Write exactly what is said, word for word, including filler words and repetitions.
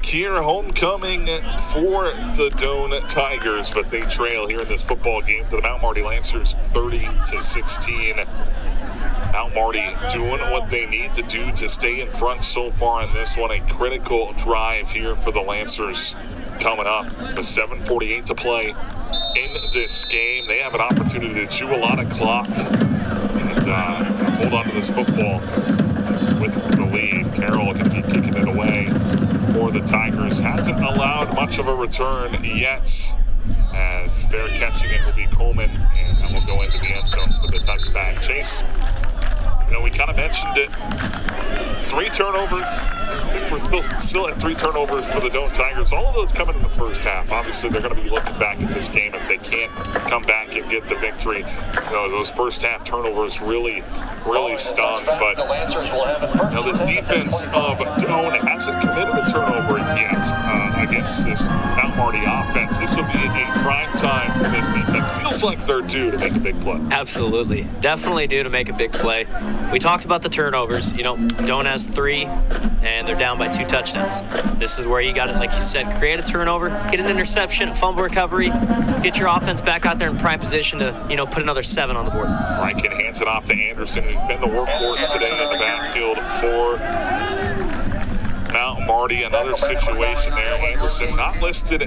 back here. Homecoming for the Doane Tigers, but they trail here in this football game to the Mount Marty Lancers thirty to sixteen. Mount Marty doing what they need to do to stay in front so far in this one. A critical drive here for the Lancers coming up with seven forty-eight to play in this game. They have an opportunity to chew a lot of clock and uh, hold on to this football with the lead. Carroll going to be kicking it away for the Tigers. Hasn't allowed much of a return yet, as fair catching it will be Coleman, and that will go into the end zone for the touchback. Chase, you know, we kind of mentioned it. Three turnovers. I think we're still, still at three turnovers for the Doane Tigers. All of those coming in the first half. Obviously, they're going to be looking back at this game if they can't come back and get the victory. You know, those first half turnovers really, really stung. But you know, this defense of Doane hasn't committed a turnover yet uh, against this Mount Marty offense. This will be a prime time for this defense. Feels like they're due to make a big play. Absolutely. Definitely due to make a big play. We talked about the turnovers. You know, Doane has three, and they're down by two touchdowns. This is where you got to, like you said, create a turnover, get an interception, a fumble recovery, get your offense back out there in prime position to, you know, put another seven on the board. Rankin hands it off to Anderson, who's been the workhorse today in the backfield for Mount Marty. Another situation there. Anderson not listed